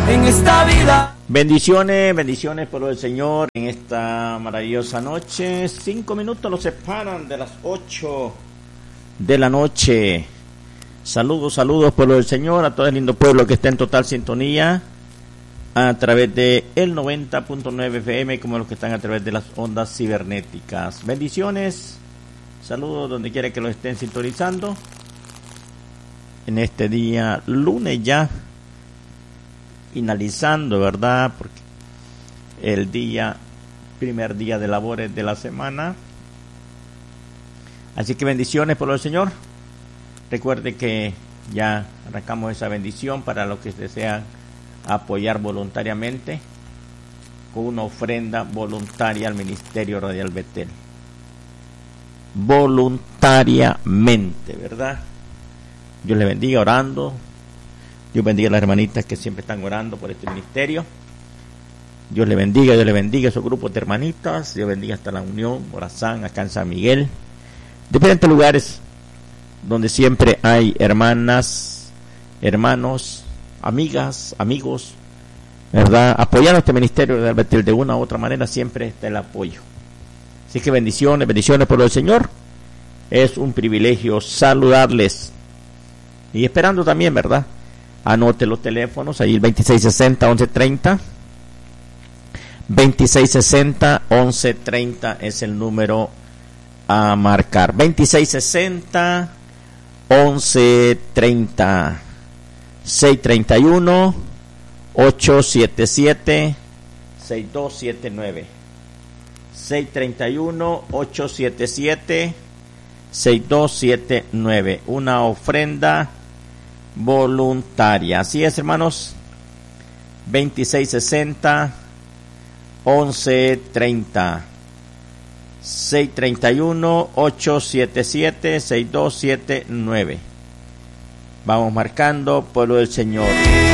en esta vida. Bendiciones, bendiciones por el Señor en esta maravillosa noche. 5 minutos nos separan de las 8 de la noche. Saludos, saludos por el Señor a todo el lindo pueblo que está en total sintonía a través de el 90.9 FM, como los que están a través de las ondas cibernéticas. Bendiciones, saludos donde quiera que lo estén sintonizando en este día lunes ya finalizando, ¿verdad? Porque el primer día de labores de la semana. Así que bendiciones por el Señor. Recuerde que ya arrancamos esa bendición para los que desean apoyar voluntariamente con una ofrenda voluntaria al Ministerio Radial Betel. Voluntariamente, ¿verdad? Dios le bendiga orando. Dios bendiga a las hermanitas que siempre están orando por este ministerio. Dios le bendiga a esos grupos de hermanitas. Dios bendiga hasta la Unión, Morazán, acá en San Miguel. Diferentes lugares donde siempre hay hermanas, hermanos, amigas, amigos, ¿verdad? Apoyando este ministerio de una u otra manera, siempre está el apoyo. Así que bendiciones, bendiciones por el Señor. Es un privilegio saludarles. Y esperando también, ¿verdad? Anote los teléfonos, ahí el 2660-1130. 2660-1130 es el número a marcar. 2660-1130. 631-877-6279. 631-877-6279. Una ofrenda voluntaria. Así es, hermanos. 2660-1130. 631-877-6279. Vamos marcando, pueblo del Señor.